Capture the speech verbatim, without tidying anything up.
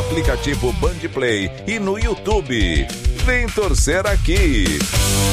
aplicativo Band Play e no YouTube. Vem torcer aqui.